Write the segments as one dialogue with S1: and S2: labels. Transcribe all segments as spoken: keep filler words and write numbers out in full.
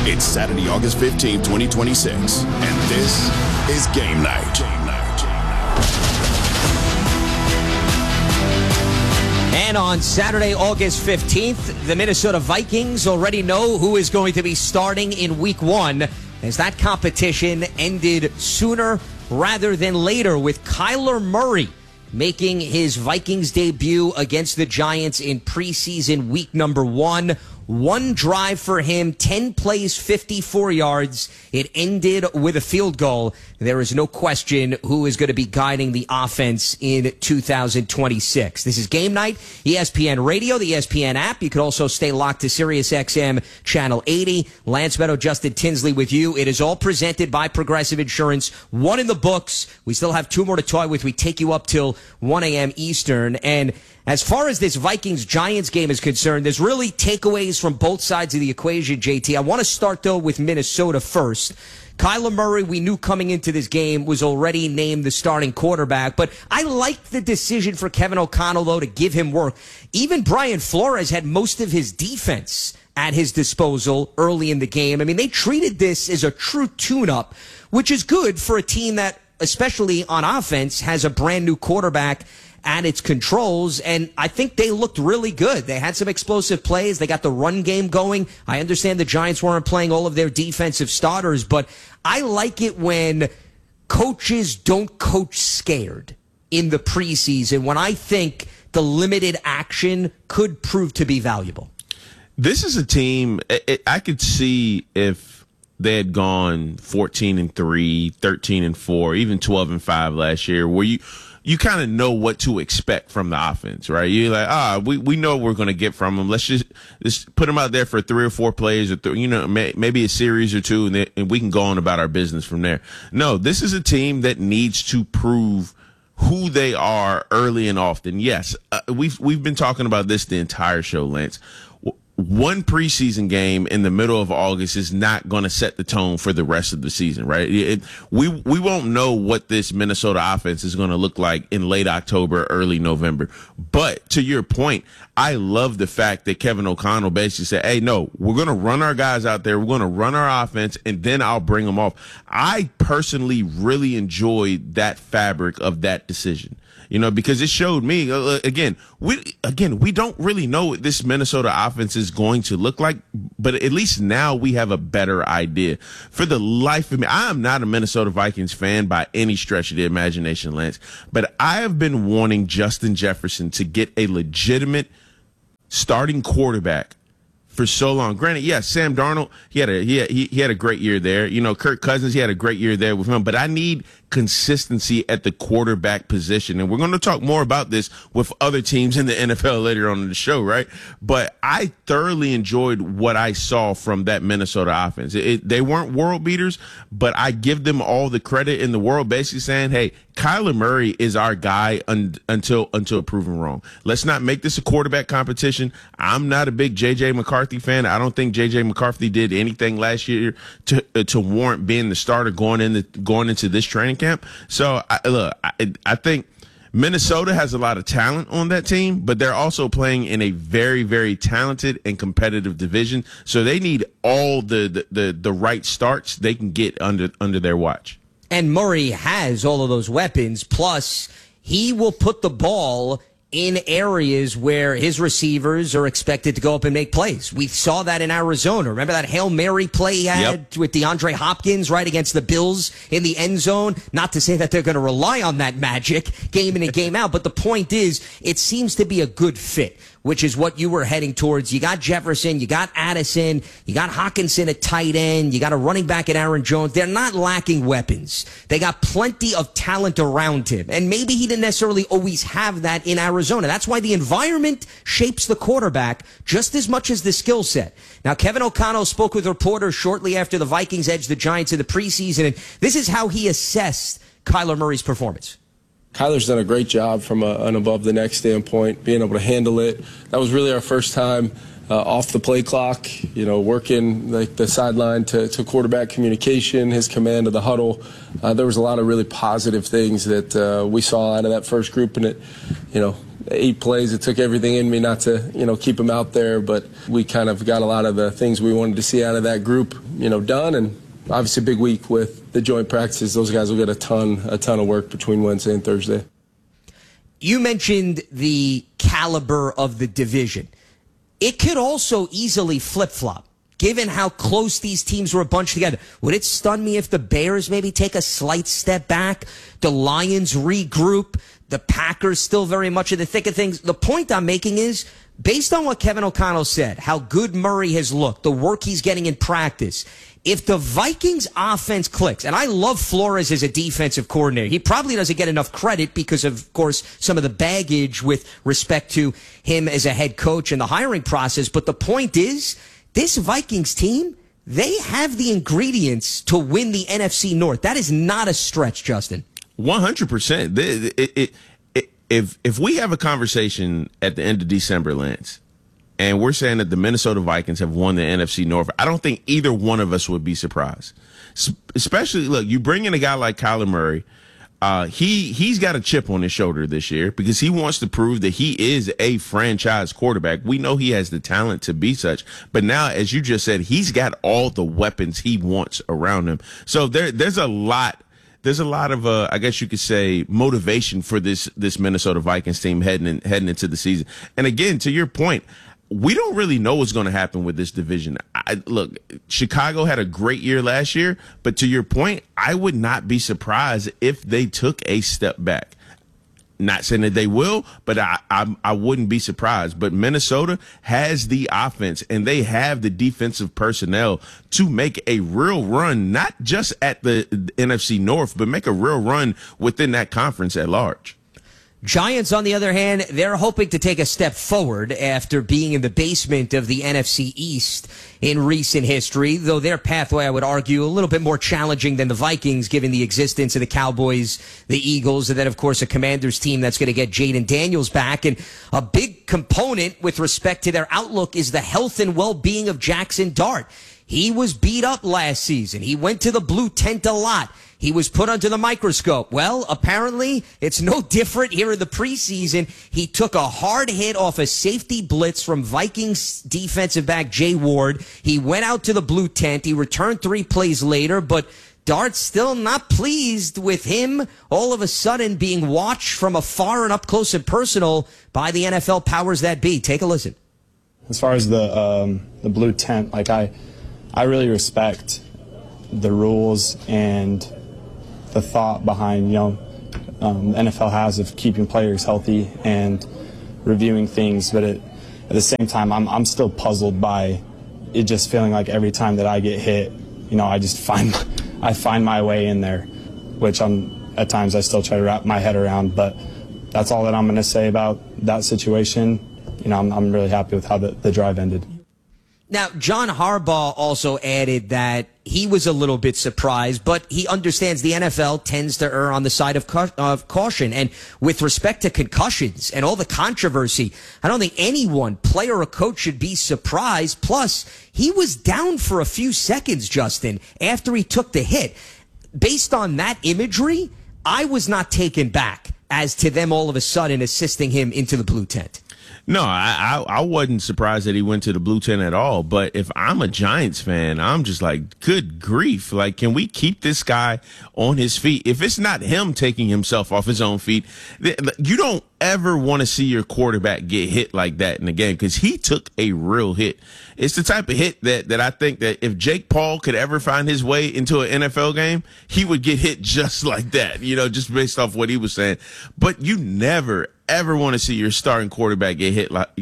S1: It's Saturday, August fifteenth, twenty twenty-six, and this is Game Night. Game Night.
S2: And on Saturday, August fifteenth, the Minnesota Vikings already know who is going to be starting in week one, as that competition ended sooner rather than later with Kyler Murray making his Vikings debut against the Giants in preseason week number one. One drive for him, ten plays, fifty-four yards. It ended with a field goal. There is no question who is going to be guiding the offense in two thousand twenty-six. This is Game Night, E S P N Radio, the E S P N app. You can also stay locked to Sirius X M Channel eighty. Lance Meadow, Justin Tinsley with you. It is all presented by Progressive Insurance. One in the books. We still have two more to toy with. We take you up till one a.m. Eastern. And as far as this Vikings-Giants game is concerned, there's really takeaways from both sides of the equation, J T. I want to start, though, with Minnesota first. Kyler Murray, we knew coming into this game, was already named the starting quarterback, but I liked the decision for Kevin O'Connell, though, to give him work. Even Brian Flores had most of his defense at his disposal early in the game. I mean, they treated this as a true tune-up, which is good for a team that, especially on offense, has a brand-new quarterback at its controls, and I think they looked really good. They had some explosive plays. They got the run game going. I understand the Giants weren't playing all of their defensive starters, but I like it when coaches don't coach scared in the preseason, when I think the limited action could prove to be valuable.
S3: This is a team, it, I could see if they had gone fourteen and three, thirteen and four, even twelve and five last year, where you you kind of know what to expect from the offense, right? You're like, ah, we, we know what we're going to get from them. Let's just, just put them out there for three or four plays, or th- you know, may, maybe a series or two, and, they, and we can go on about our business from there. No, this is a team that needs to prove who they are early and often. Yes, uh, we've we've been talking about this the entire show, Lance. One preseason game in the middle of August is not going to set the tone for the rest of the season, right? It, we we won't know what this Minnesota offense is going to look like in late October, early November. But to your point, I love the fact that Kevin O'Connell basically said, hey, no, we're going to run our guys out there. We're going to run our offense, and then I'll bring them off. I personally really enjoyed that fabric of that decision. You know, because it showed me, uh, again, we again we don't really know what this Minnesota offense is going to look like, but at least now we have a better idea. For the life of me, I am not a Minnesota Vikings fan by any stretch of the imagination, Lance, but I have been wanting Justin Jefferson to get a legitimate starting quarterback for so long. Granted, yes, Sam Darnold, he had a he had, he, he had a great year there. You know, Kirk Cousins, he had a great year there with him. But I need consistency at the quarterback position. And we're going to talk more about this with other teams in the N F L later on in the show, right? But I thoroughly enjoyed what I saw from that Minnesota offense. It, it, they weren't world beaters, but I give them all the credit in the world, basically saying, hey, Kyler Murray is our guy un- until until proven wrong. Let's not make this a quarterback competition. I'm not a big J J McCarthy fan. I don't think J J McCarthy did anything last year to uh, to warrant being the starter going into going into this training camp. So I, look, I, I think Minnesota has a lot of talent on that team, but they're also playing in a very, very talented and competitive division. So they need all the the the, the right starts they can get under under their watch.
S2: And Murray has all of those weapons, plus he will put the ball in areas where his receivers are expected to go up and make plays. We saw that in Arizona. Remember that Hail Mary play he had yep. with DeAndre Hopkins right against the Bills in the end zone? Not to say that they're going to rely on that magic game in and game out, but the point is it seems to be a good fit, which is what you were heading towards. You got Jefferson, you got Addison, you got Hawkinson at tight end, you got a running back at Aaron Jones. They're not lacking weapons. They got plenty of talent around him. And maybe he didn't necessarily always have that in Arizona. That's why the environment shapes the quarterback just as much as the skill set. Now, Kevin O'Connell spoke with reporters shortly after the Vikings edged the Giants in the preseason, and this is how he assessed Kyler Murray's performance.
S4: Kyler's done a great job from a, an above-the-neck standpoint, being able to handle it. That was really our first time uh, off the play clock, you know, working like the sideline to, to quarterback communication, his command of the huddle. Uh, there was a lot of really positive things that uh, we saw out of that first group, and it, you know, eight plays, it took everything in me not to, you know, keep him out there, but we kind of got a lot of the things we wanted to see out of that group, you know, done. And obviously a big week with the joint practices. Those guys will get a ton, a ton of work between Wednesday and Thursday.
S2: You mentioned the caliber of the division. It could also easily flip-flop, given how close these teams were bunched together. Would it stun me if the Bears maybe take a slight step back, the Lions regroup, the Packers still very much in the thick of things? The point I'm making is, based on what Kevin O'Connell said, how good Murray has looked, the work he's getting in practice, if the Vikings offense clicks, and I love Flores as a defensive coordinator, he probably doesn't get enough credit because of, of course, some of the baggage with respect to him as a head coach and the hiring process. But the point is, this Vikings team, they have the ingredients to win the N F C North. That is not a stretch, Justin. one
S3: hundred percent. It, it, it, it, if, if we have a conversation at the end of December, Lance, and we're saying that the Minnesota Vikings have won the N F C North, I don't think either one of us would be surprised. S- especially, look, you bring in a guy like Kyler Murray. Uh, he, he's got a chip on his shoulder this year because he wants to prove that he is a franchise quarterback. We know he has the talent to be such. But now, as you just said, he's got all the weapons he wants around him. So there, there's a lot. There's a lot of, uh, I guess you could say, motivation for this this Minnesota Vikings team heading in, heading into the season. And again, to your point, we don't really know what's going to happen with this division. I, look, Chicago had a great year last year, but to your point, I would not be surprised if they took a step back. Not saying that they will, but I, I I wouldn't be surprised. But Minnesota has the offense, and they have the defensive personnel to make a real run, not just at the N F C North, but make a real run within that conference at large.
S2: Giants, on the other hand, they're hoping to take a step forward after being in the basement of the N F C East in recent history, though their pathway, I would argue, a little bit more challenging than the Vikings, given the existence of the Cowboys, the Eagles, and then, of course, a Commanders team that's going to get Jaden Daniels back. And a big component with respect to their outlook is the health and well-being of Jackson Dart. He was beat up last season. He went to the blue tent a lot. He was put under the microscope. Well, apparently, it's no different here in the preseason. He took a hard hit off a safety blitz from Vikings defensive back Jay Ward. He went out to the blue tent. He returned three plays later, but Dart's still not pleased with him all of a sudden being watched from afar and up close and personal by the N F L powers that be. Take a listen.
S5: As far as the um, the blue tent, like I, I really respect the rules and the thought behind, you know, um, the N F L has of keeping players healthy and reviewing things, but it, at the same time, I'm I'm still puzzled by it just feeling like every time that I get hit, you know, I just find I find my way in there, which I'm at times I still try to wrap my head around. But that's all that I'm going to say about that situation. You know, I'm I'm really happy with how the, the drive ended.
S2: Now, John Harbaugh also added that he was a little bit surprised, but he understands the N F L tends to err on the side of, ca- of caution. And with respect to concussions and all the controversy, I don't think anyone, player or coach, should be surprised. Plus, he was down for a few seconds, Justin, after he took the hit. Based on that imagery, I was not taken back as to them all of a sudden assisting him into the blue tent.
S3: No, I, I I wasn't surprised that he went to the blue tent at all. But if I'm a Giants fan, I'm just like, good grief. Like, can we keep this guy on his feet? If it's not him taking himself off his own feet, you don't ever want to see your quarterback get hit like that in the game, because he took a real hit. It's the type of hit that, that I think that if Jake Paul could ever find his way into an N F L game, he would get hit just like that, you know, just based off what he was saying. But you never, ever want to see your starting quarterback get hit like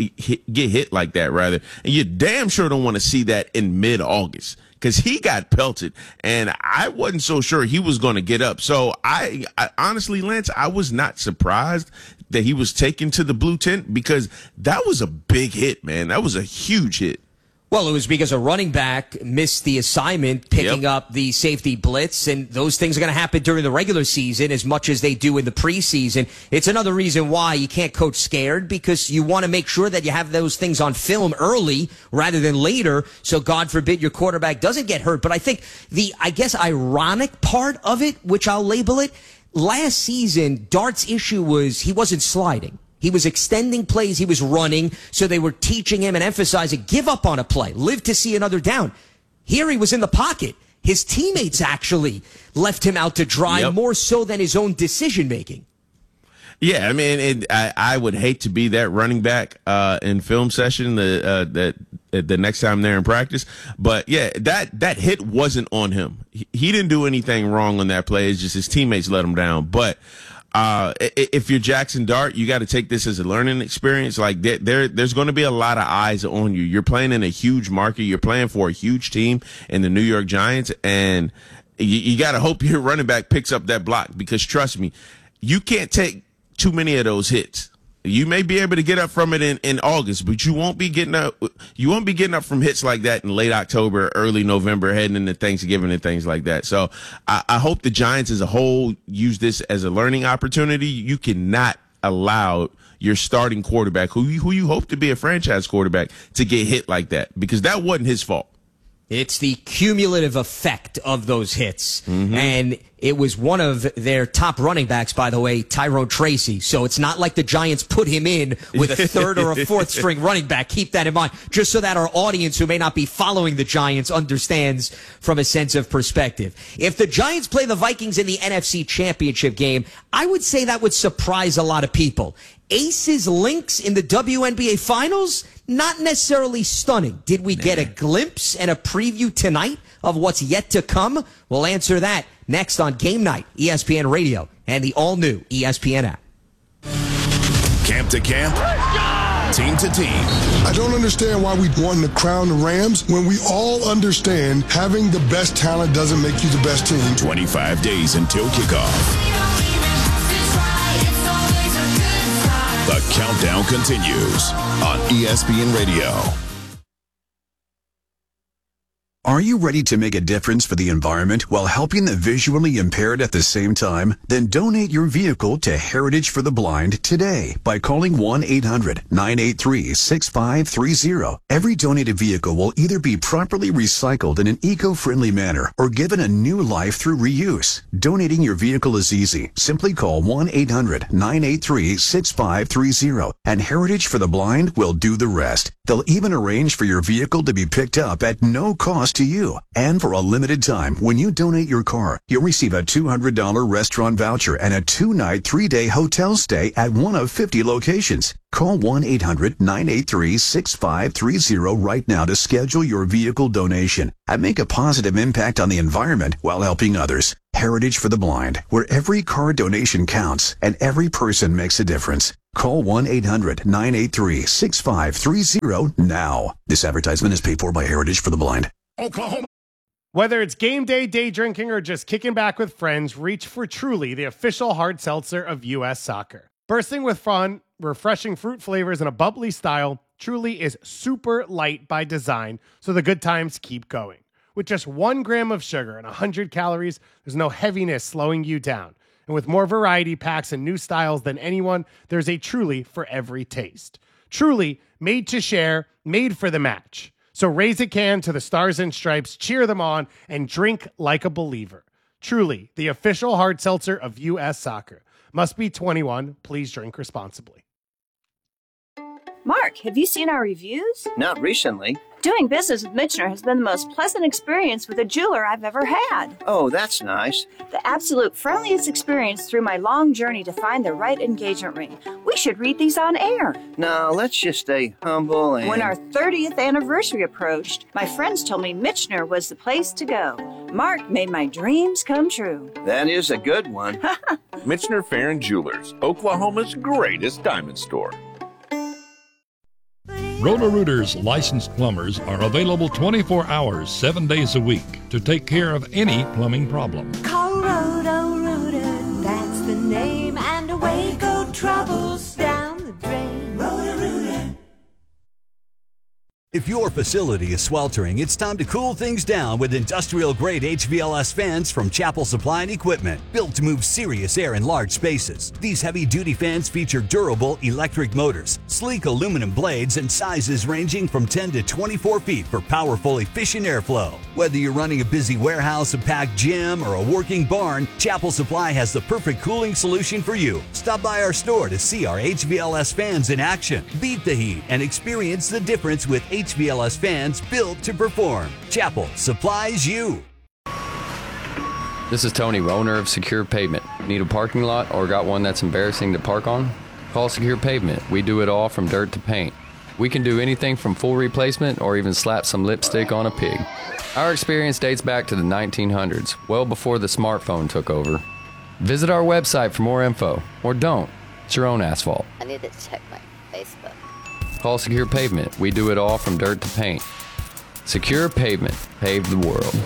S3: get hit like that, rather. And you damn sure don't want to see that in mid-August, because he got pelted, and I wasn't so sure he was going to get up. So I, I honestly, Lance, I was not surprised that he was taken to the blue tent, because that was a big hit, man. That was a huge hit.
S2: Well, it was because a running back missed the assignment picking
S3: Yep.
S2: up the safety blitz, and those things are going to happen during the regular season as much as they do in the preseason. It's another reason why you can't coach scared, because you want to make sure that you have those things on film early rather than later, so God forbid your quarterback doesn't get hurt. But I think the, I guess, ironic part of it, which I'll label it, last season, Dart's issue was he wasn't sliding. He was extending plays. He was running. So they were teaching him and emphasizing, give up on a play. Live to see another down. Here he was in the pocket. His teammates actually left him out to dry
S3: Yep.
S2: more so than his own decision making.
S3: Yeah, I mean, it, I, I would hate to be that running back uh, in film session the uh, that uh, the next time they're in practice. But yeah, that that hit wasn't on him. He, he didn't do anything wrong on that play. It's just his teammates let him down. But uh, if you're Jackson Dart, you got to take this as a learning experience. Like there, there there's going to be a lot of eyes on you. You're playing in a huge market. You're playing for a huge team in the New York Giants, and you, you got to hope your running back picks up that block, because trust me, you can't take too many of those hits. You may be able to get up from it in, in August, but you won't be getting up. You won't be getting up from hits like that in late October, early November, heading into Thanksgiving and things like that. So I, I hope the Giants as a whole use this as a learning opportunity. You cannot allow your starting quarterback, who you, who you hope to be a franchise quarterback, to get hit like that, because that wasn't his fault.
S2: It's the cumulative effect of those hits.
S3: Mm-hmm.
S2: And it was one of their top running backs, by the way, Tyrone Tracy. So it's not like the Giants put him in with a third or a fourth string running back. Keep that in mind, just so that our audience who may not be following the Giants understands from a sense of perspective. If the Giants play the Vikings in the N F C Championship game, I would say that would surprise a lot of people. Aces Lynx in the W N B A Finals? Not necessarily stunning. Did we get a glimpse and a preview tonight of what's yet to come? We'll answer that next on Game Night, E S P N Radio, and the all-new E S P N app.
S1: Camp to camp, team to team.
S6: I don't understand why we want to crown the Rams when we all understand having the best talent doesn't make you the best team.
S1: twenty-five days until kickoff. The countdown continues on E S P N Radio.
S7: Are you ready to make a difference for the environment while helping the visually impaired at the same time? Then donate your vehicle to Heritage for the Blind today by calling one eight hundred nine eight three six five three zero. Every donated vehicle will either be properly recycled in an eco-friendly manner or given a new life through reuse. Donating your vehicle is easy. Simply call one eight hundred nine eight three six five three zero and Heritage for the Blind will do the rest. They'll even arrange for your vehicle to be picked up at no cost to you. And for a limited time, when you donate your car, you'll receive a two hundred dollars restaurant voucher and a two-night, three-day hotel stay at one of fifty locations. Call one eight hundred nine eight three six five three zero right now to schedule your vehicle donation and make a positive impact on the environment while helping others. Heritage for the Blind, where every car donation counts and every person makes a difference. Call one eight hundred nine eight three six five three zero now. This advertisement is paid for by Heritage for the Blind.
S8: Oklahoma. Whether it's game day, day drinking, or just kicking back with friends, reach for Truly, the official hard seltzer of U S Soccer. Bursting with fun, refreshing fruit flavors, and a bubbly style, Truly is super light by design, so the good times keep going. With just one gram of sugar and one hundred calories, there's no heaviness slowing you down. And with more variety packs and new styles than anyone, there's a Truly for every taste. Truly, made to share, made for the match. So raise a can to the Stars and Stripes, cheer them on, and drink like a believer. Truly, the official hard seltzer of U S Soccer. Must be twenty-one. Please drink responsibly.
S9: Mark, have you seen our reviews?
S10: Not recently.
S9: Doing business with Michener has been the most pleasant experience with a jeweler I've ever had.
S10: Oh, that's nice.
S9: The absolute friendliest experience through my long journey to find the right engagement ring. We should read these on air.
S10: No, let's just stay humble and...
S9: When our thirtieth anniversary approached, my friends told me Michener was the place to go. Mark made my dreams come true.
S10: That is a good one.
S11: Michener Farron Jewelers, Oklahoma's greatest diamond store.
S12: Roto-Rooter's licensed plumbers are available twenty-four hours, seven days a week to take care of any plumbing problem.
S13: Call Roto-Rooter, that's the name, and away go troubles down the drain. Roto-Rooter.
S14: If your facility is sweltering, it's time to cool things down with industrial-grade H V L S fans from Chapel Supply and Equipment, built to move serious air in large spaces. These heavy-duty fans feature durable electric motors, sleek aluminum blades, and sizes ranging from ten to twenty-four feet for powerful, efficient airflow. Whether you're running a busy warehouse, a packed gym, or a working barn, Chapel Supply has the perfect cooling solution for you. Stop by our store to see our H V L S fans in action. Beat the heat and experience the difference with H V L S fans built to perform. Chapel supplies you.
S15: This is Tony, owner of Secure Pavement. Need a parking lot or got one that's embarrassing to park on? Call Secure Pavement. We do it all from dirt to paint. We can do anything from full replacement or even slap some lipstick on a pig. Our experience dates back to the nineteen hundreds, well before the smartphone took over. Visit our website for more info, or don't. It's your own asphalt.
S16: I need to check my Facebook.
S15: Call Secure Pavement. We do it all from dirt to paint. Secure Pavement. Pave the world.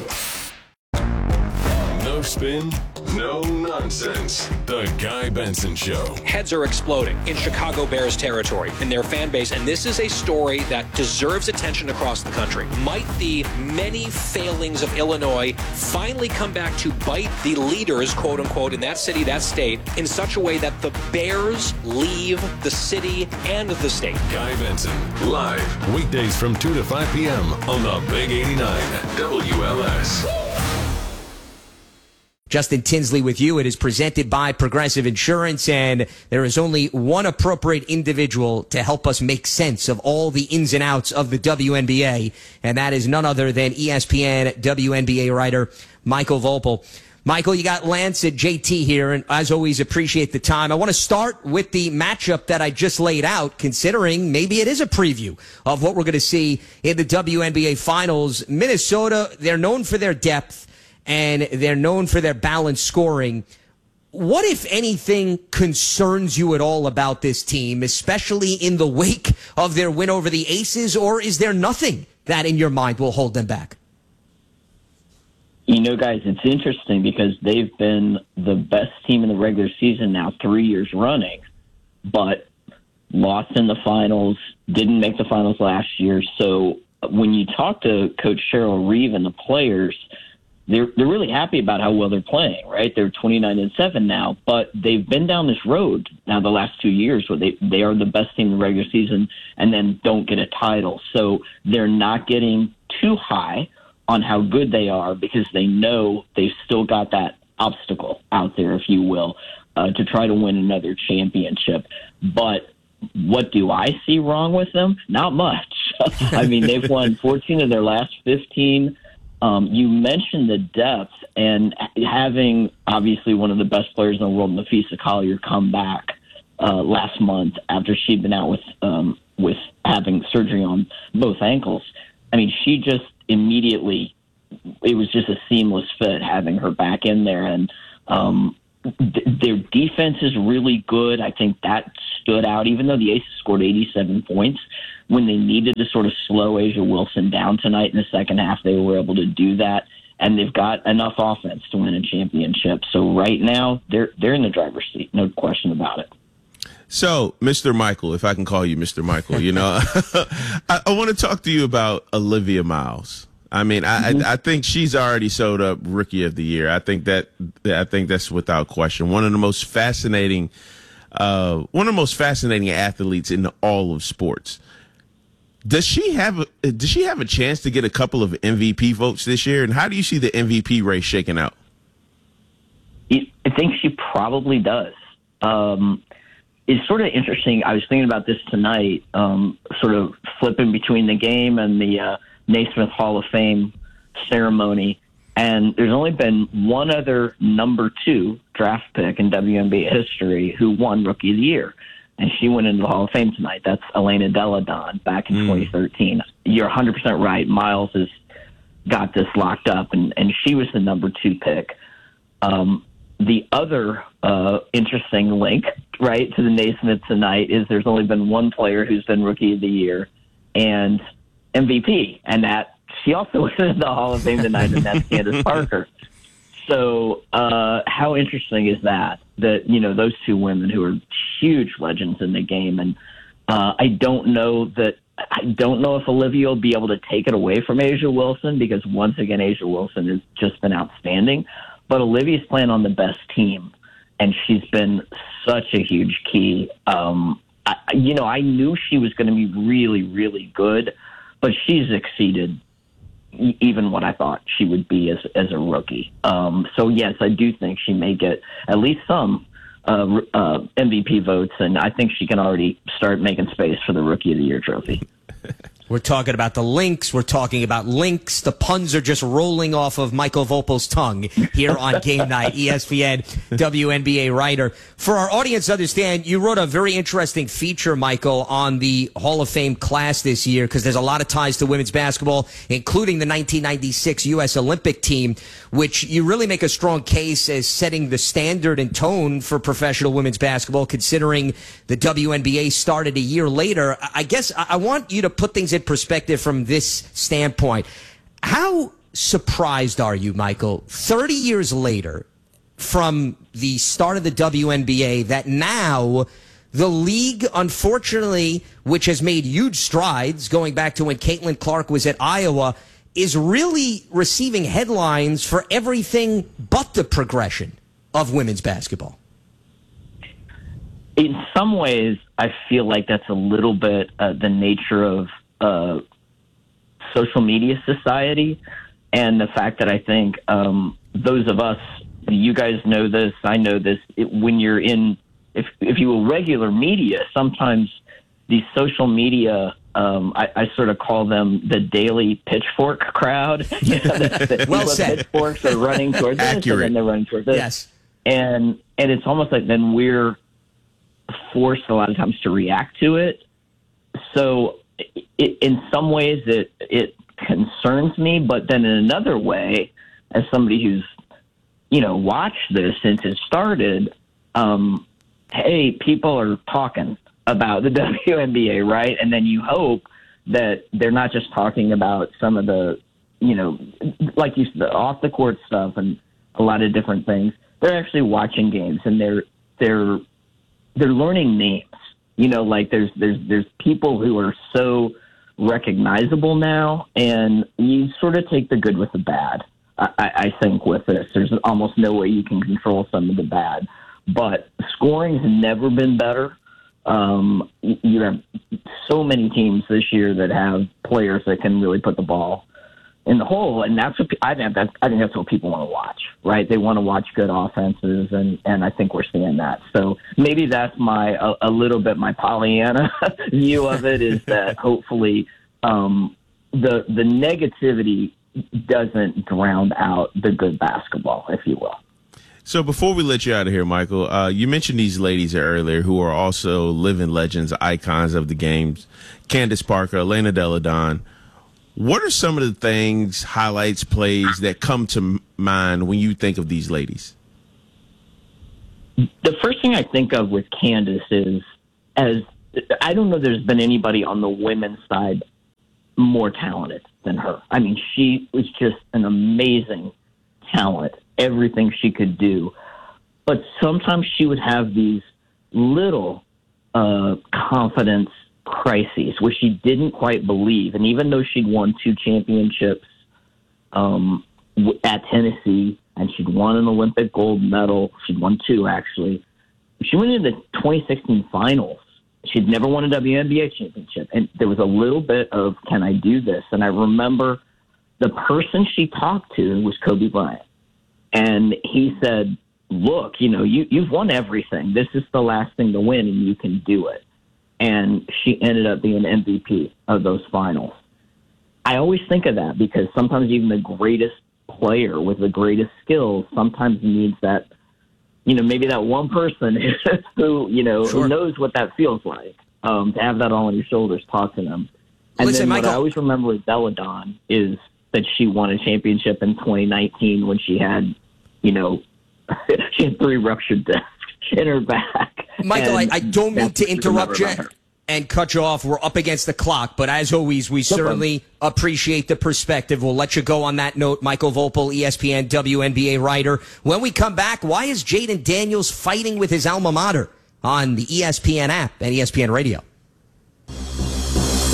S17: No spin, no nonsense. The Guy Benson Show.
S18: Heads are exploding in Chicago Bears territory in their fan base, and this is a story that deserves attention across the country. Might the many failings of Illinois finally come back to bite the leaders, quote unquote, in that city, that state, in such a way that the Bears leave the city and the state?
S17: Guy Benson, live, weekdays from two to five p.m. on the Big eighty-nine W L S.
S2: Justin Tinsley with you. It is presented by Progressive Insurance, and there is only one appropriate individual to help us make sense of all the ins and outs of the W N B A, and that is none other than E S P N W N B A writer Michael Vogel. Michael, you got Lance and J T here, and as always, appreciate the time. I want to start with the matchup that I just laid out, considering maybe it is a preview of what we're going to see in the W N B A Finals. Minnesota, they're known for their depth, and they're known for their balanced scoring. What, if anything, concerns you at all about this team, especially in the wake of their win over the Aces, or is there nothing that in your mind will hold them back?
S19: You know, guys, it's interesting because they've been the best team in the regular season now three years running, but lost in the finals, didn't make the finals last year. So when you talk to Coach Cheryl Reeve and the players, They're they're really happy about how well they're playing, right? They're twenty-nine and seven now, but they've been down this road now the last two years where they, they are the best team in the regular season and then don't get a title. So they're not getting too high on how good they are because they know they've still got that obstacle out there, if you will, uh, to try to win another championship. But what do I see wrong with them? Not much. I mean, they've won fourteen of their last fifteen. Um, you mentioned the depth, and having obviously one of the best players in the world, Nafisa Collier, come back uh, last month after she'd been out with um, with having surgery on both ankles. I mean, she just immediately, it was just a seamless fit having her back in there, and um, th- their defense is really good. I think that stood out, even though the Aces scored eighty-seven points. When they needed to sort of slow Asia Wilson down tonight in the second half, they were able to do that, and they've got enough offense to win a championship. So right now, they're they're in the driver's seat, no question about it.
S3: So, Mister Michael, if I can call you Mister Michael, you know, I, I want to talk to you about Olivia Miles. I mean, I, mm-hmm. I I think she's already showed up Rookie of the Year. I think that I think that's without question one of the most fascinating, uh, one of the most fascinating athletes in all of sports. Does she have a, does she have a chance to get a couple of M V P votes this year? And how do you see the M V P race shaking out?
S19: I think she probably does. Um, it's sort of interesting. I was thinking about this tonight, um, sort of flipping between the game and the uh, Naismith Hall of Fame ceremony. And there's only been one other number two draft pick in W N B A history who won Rookie of the Year. And she went into the Hall of Fame tonight. That's Elena Delle Donne back in mm. twenty thirteen. You're one hundred percent right. Miles has got this locked up, and, and she was the number two pick. Um, the other uh, interesting link, right, to the Naismith tonight is there's only been one player who's been Rookie of the Year and M V P, and that she also went into the Hall of Fame tonight, and that's Candace Parker. So uh, how interesting is that, that, you know, those two women who are huge legends in the game. And uh, I don't know that I don't know if Olivia will be able to take it away from A'ja Wilson because, once again, A'ja Wilson has just been outstanding. But Olivia's playing on the best team, and she's been such a huge key. Um, I, you know, I knew she was going to be really, really good, but she's exceeded even what I thought she would be as as a rookie. Um, so, yes, I do think she may get at least some uh, uh, M V P votes, and I think she can already start making space for the Rookie of the Year trophy.
S2: We're talking about the links. We're talking about links. The puns are just rolling off of Michael Vopel's tongue here on Game Night, E S P N W N B A writer. For our audience to understand, you wrote a very interesting feature, Michael, on the Hall of Fame class this year because there's a lot of ties to women's basketball, including the nineteen ninety-six U S Olympic team, which you really make a strong case as setting the standard and tone for professional women's basketball, considering the W N B A started a year later. I guess I want you to put things in perspective from this standpoint. How surprised are you, Michael, thirty years later from the start of the W N B A, that now the league, unfortunately, which has made huge strides going back to when Caitlin Clark was at Iowa, is really receiving headlines for everything but the progression of women's basketball?
S19: In some ways, I feel like that's a little bit uh, the nature of uh, social media society, and the fact that I think um, those of us, you guys know this, I know this, it, when you're in, if if you will, regular media, sometimes these social media, um, I, I sort of call them the daily pitchfork crowd. You know, the, the
S2: well
S19: people
S2: said.
S19: with pitchforks are running towards this, and then they're running towards this.
S2: Yes.
S19: And, and it's almost like then we're forced a lot of times to react to it. So it, in some ways it it concerns me, but then in another way, as somebody who's, you know, watched this since it started, um, hey, people are talking about the W N B A, right? And then you hope that they're not just talking about some of the, you know, like you said, off the court stuff and a lot of different things. They're actually watching games, and they're they're they're learning names. You know, like there's there's there's people who are so recognizable now, and you sort of take the good with the bad. I, I think with this, there's almost no way you can control some of the bad. But scoring's never been better. Um, you have so many teams this year that have players that can really put the ball in the hole, and that's what I think. That's, I think that's what people want to watch, right? They want to watch good offenses, and, and I think we're seeing that. So maybe that's my a, a little bit my Pollyanna view of it, is that hopefully um, the the negativity doesn't drown out the good basketball, if you will.
S3: So before we let you out of here, Michael, uh, you mentioned these ladies earlier who are also living legends, icons of the games. Candace Parker, Elena Delle Donne. What are some of the things, highlights, plays that come to mind when you think of these ladies?
S19: The first thing I think of with Candace is, as I don't know there's been anybody on the women's side more talented than her. I mean, she was just an amazing talent, everything she could do. But sometimes she would have these little uh, confidence crises where she didn't quite believe. And even though she'd won two championships um, at Tennessee, and she'd won an Olympic gold medal, she'd won two actually, she went into the twenty sixteen finals. She'd never won a W N B A championship. And there was a little bit of, can I do this? And I remember the person she talked to was Kobe Bryant. And he said, look, you know, you, you've won everything. This is the last thing to win, and you can do it. And she ended up being M V P of those finals. I always think of that because sometimes even the greatest player with the greatest skills sometimes needs that, you know, maybe that one person who, you know,
S2: Sure.
S19: who knows what that feels like, um, to have that all on your shoulders, talk to them. And
S2: Listen,
S19: then
S2: Michael-
S19: what I always remember with Delle Donne is that she won a championship in twenty nineteen when she had, you know, she had three ruptured discs in her back.
S2: Michael, I,
S19: And
S2: I don't mean
S19: that's
S2: to
S19: what you
S2: interrupt you
S19: remember about her.
S2: and cut you off. We're up against the clock, but as always, we certainly appreciate the perspective. We'll let you go on that note. Michael Vopel, E S P N W N B A writer. When we come back, why is Jaden Daniels fighting with his alma mater on the E S P N app and E S P N Radio?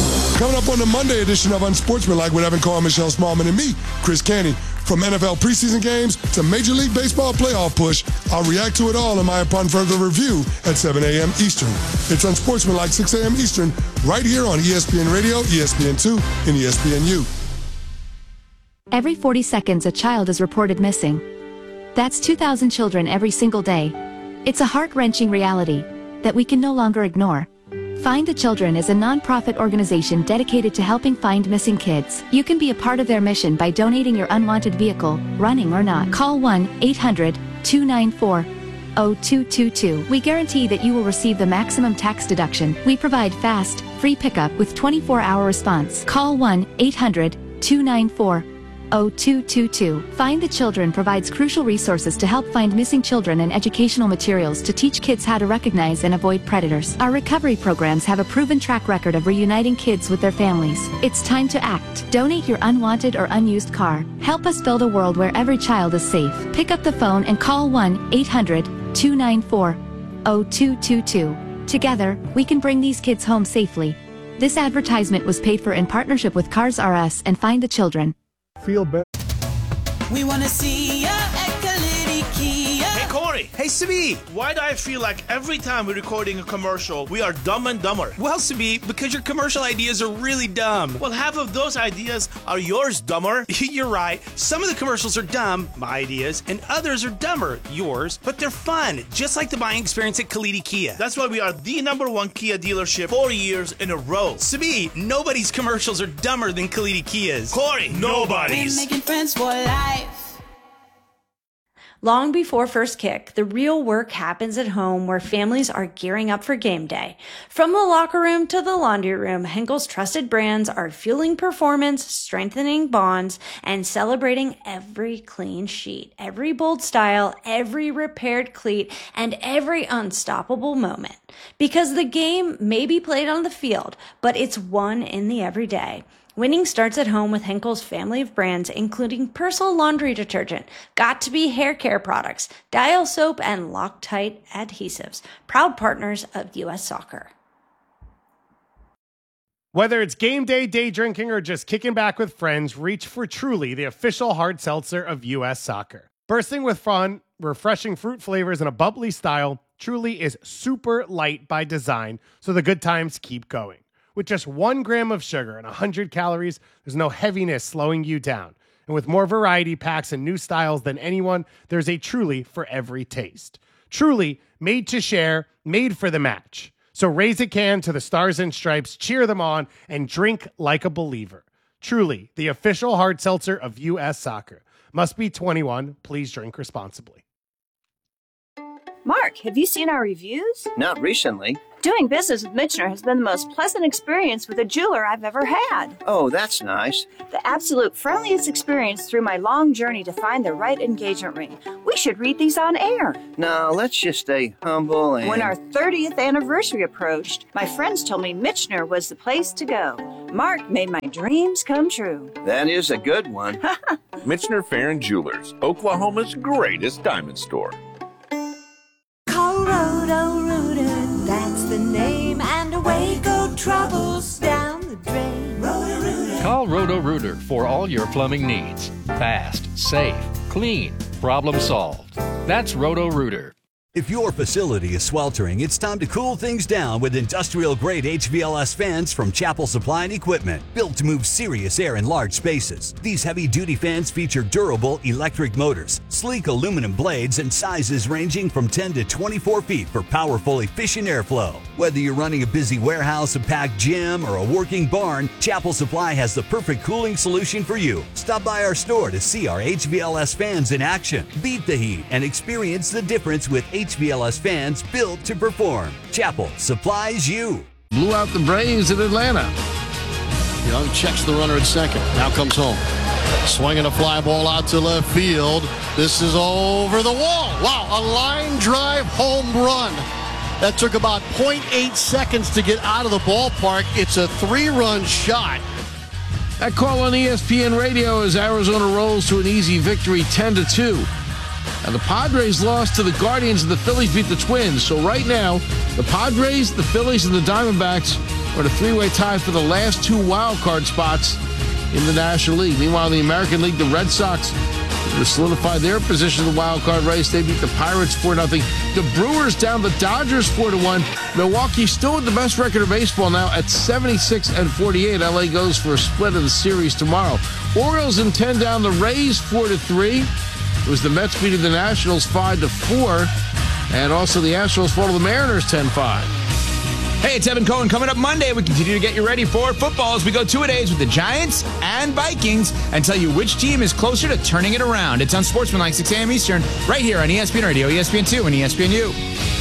S6: Coming up on the Monday edition of Unsportsmanlike with Evan Carr, Michelle Smallman, and me, Chris Canty. From N F L preseason games to Major League Baseball playoff push, I'll react to it all in my upon further review at seven a.m. Eastern. It's Unsportsmanlike, six a.m. Eastern, right here on E S P N Radio, E S P N two, and E S P N U.
S20: Every forty seconds, a child is reported missing. That's two thousand children every single day. It's a heart-wrenching reality that we can no longer ignore. Find the Children is a non-profit organization dedicated to helping find missing kids. You can be a part of their mission by donating your unwanted vehicle, running or not. Call one eight hundred two nine four zero two two two. We guarantee that you will receive the maximum tax deduction. We provide fast, free pickup with twenty-four hour response. Call one eight hundred two nine four zero two two two. Find the Children provides crucial resources to help find missing children and educational materials to teach kids how to recognize and avoid predators. Our recovery programs have a proven track record of reuniting kids with their families. It's time to act. Donate your unwanted or unused car. Help us build a world where every child is safe. Pick up the phone and call one eight hundred two nine four zero two two two. Together, we can bring these kids home safely. This advertisement was paid for in partnership with Cars R Us and Find the Children.
S21: Feel better.
S22: We want to see ya at Kalidi Kia.
S23: Hey, Corey. Hey, Sabi. Why do I feel like every time we're recording a commercial, we are dumb and dumber?
S24: Well, Sabi, because your commercial ideas are really dumb.
S23: Well, half of those ideas are yours, dumber.
S24: You're right. Some of the commercials are dumb, my ideas, and others are dumber, yours, but they're fun, just like the buying experience at Kalidi Kia.
S23: That's why we are the number one Kia dealership four years in a row.
S24: Sabi, nobody's commercials are dumber than Kalidi Kia's.
S23: Corey, nobody's.
S22: We're making friends for life.
S25: Long before first kick, the real work happens at home where families are gearing up for game day. From the locker room to the laundry room, Henkel's trusted brands are fueling performance, strengthening bonds, and celebrating every clean sheet, every bold style, every repaired cleat, and every unstoppable moment. Because the game may be played on the field, but it's won in the everyday. Winning starts at home with Henkel's family of brands, including Persil laundry detergent, Got2b hair care products, Dial soap, and Loctite adhesives, proud partners of U S Soccer.
S8: Whether it's game day, day drinking, or just kicking back with friends, reach for Truly, the official hard seltzer of U S Soccer. Bursting with fun, refreshing fruit flavors, and a bubbly style, Truly is super light by design, so the good times keep going. With just one gram of sugar and one hundred calories, there's no heaviness slowing you down. And with more variety packs and new styles than anyone, there's a Truly for every taste. Truly, made to share, made for the match. So raise a can to the Stars and Stripes, cheer them on, and drink like a believer. Truly, the official hard seltzer of U S Soccer. Must be twenty-one. Please drink responsibly.
S9: Mark, have you seen our reviews?
S10: Not recently.
S9: Doing business with Michener has been the most pleasant experience with a jeweler I've ever had.
S10: Oh, that's nice.
S9: The absolute friendliest experience through my long journey to find the right engagement ring. We should read these on air.
S10: No, let's just stay humble and...
S9: When our thirtieth anniversary approached, my friends told me Michener was the place to go. Mark made my dreams come true.
S10: That is a good one.
S11: Michener Fair and Jewelers, Oklahoma's greatest diamond store.
S13: Call Roto-Rooter, that's the name, and away go troubles down the drain. Roto-Rooter.
S12: Call Roto-Rooter for all your plumbing needs. Fast, safe, clean, problem solved. That's Roto-Rooter.
S14: If your facility is sweltering, it's time to cool things down with industrial-grade H V L S fans from Chapel Supply and Equipment, built to move serious air in large spaces. These heavy-duty fans feature durable electric motors, sleek aluminum blades, and sizes ranging from ten to twenty-four feet for powerful, efficient airflow. Whether you're running a busy warehouse, a packed gym, or a working barn, Chapel Supply has the perfect cooling solution for you. Stop by our store to see our H V L S fans in action. Beat the heat and experience the difference with H V L S fans built to perform. Chapel supplies you.
S26: Blew out the Braves in Atlanta. Young checks the runner at second. Now comes home. Swinging a fly ball out to left field. This is over the wall. Wow, a line drive home run. That took about point eight seconds to get out of the ballpark. It's a three-run shot. That call on E S P N Radio as Arizona rolls to an easy victory, ten to two. And the Padres lost to the Guardians and the Phillies beat the Twins. So right now, the Padres, the Phillies, and the Diamondbacks are the three-way tie for the last two wild card spots in the National League. Meanwhile, in the American League, the Red Sox to solidify their position in the wild card race. They beat the Pirates four nothing. The Brewers down the Dodgers four to one. Milwaukee still with the best record of baseball now at seventy-six and forty-eight. L A goes for a split of the series tomorrow. Orioles in ten down the Rays four to three. It was the Mets beating the Nationals five to four. And also the Astros fall to the Mariners ten five.
S1: Hey, it's Evan Cohen. Coming up Monday, we continue to get you ready for football as we go two-a-days with the Giants and Vikings and tell you which team is closer to turning it around. It's on Sportsmanlike, six a.m. Eastern, right here on E S P N Radio, E S P N two, and E S P N U.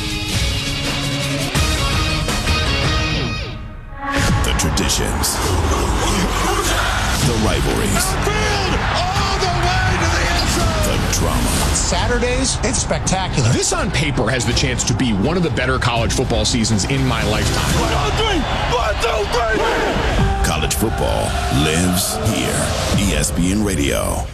S4: The traditions. The rivalries.
S5: All the way to the end zone.
S4: The drama.
S5: Saturdays, it's spectacular.
S7: This on paper has the chance to be one of the better college football seasons in my lifetime.
S5: One, two, three. One, two, three.
S4: College football lives here. E S P N Radio.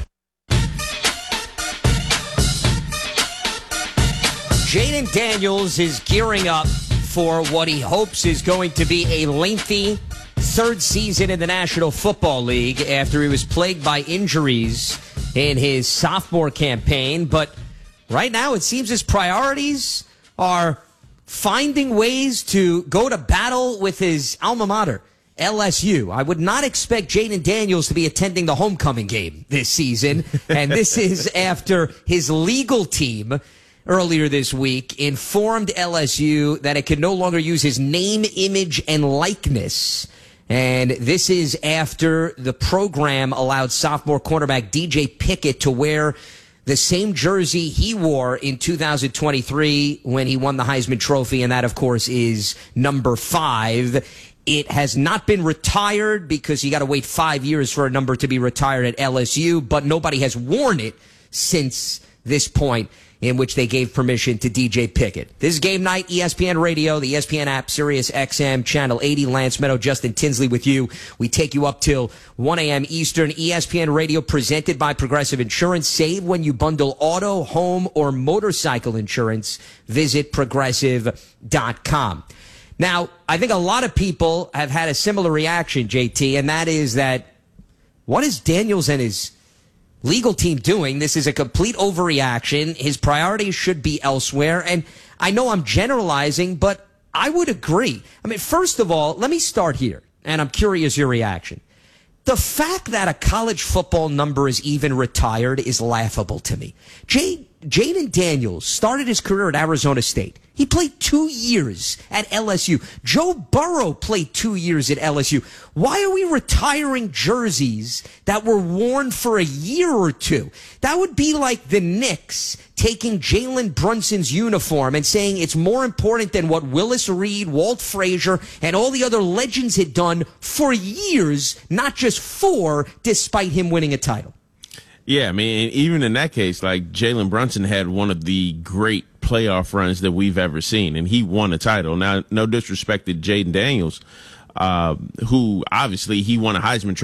S2: Jaden Daniels is gearing up for what he hopes is going to be a lengthy third season in the National Football League after he was plagued by injuries in his sophomore campaign. But right now it seems his priorities are finding ways to go to battle with his alma mater, L S U. I would not expect Jaden Daniels to be attending the homecoming game this season. And this is after his legal team earlier this week informed L S U that it could no longer use his name, image, and likeness. And this is after the program allowed sophomore cornerback D J Pickett to wear the same jersey he wore in two thousand twenty-three when he won the Heisman Trophy, and that, of course, is number five. It has not been retired because you got to wait five years for a number to be retired at L S U, but nobody has worn it since this point in which they gave permission to D J Pickett. This is Game Night, E S P N Radio, the E S P N app, Sirius X M, Channel eighty. Lance Meadow, Justin Tinsley with you. We take you up till one a.m. Eastern. E S P N Radio presented by Progressive Insurance. Save when you bundle auto, home, or motorcycle insurance. Visit progressive dot com. Now, I think a lot of people have had a similar reaction, J T, and that is that what is Daniels and his legal team doing? This is a complete overreaction. His priorities should be elsewhere. And I know I'm generalizing, but I would agree. I mean, first of all, let me start here, and I'm curious your reaction. The fact that a college football number is even retired is laughable to me. Jay, Jaden Daniels started his career at Arizona State. He played two years at L S U. Joe Burrow played two years at L S U. Why are we retiring jerseys that were worn for a year or two? That would be like the Knicks taking Jalen Brunson's uniform and saying it's more important than what Willis Reed, Walt Frazier, and all the other legends had done for years, not just four, despite him winning a title.
S3: Yeah, I mean, even in that case, like Jalen Brunson had one of the great playoff runs that we've ever seen, and he won a title. Now, no disrespect to Jaden Daniels, uh, who obviously he won a Heisman Trophy.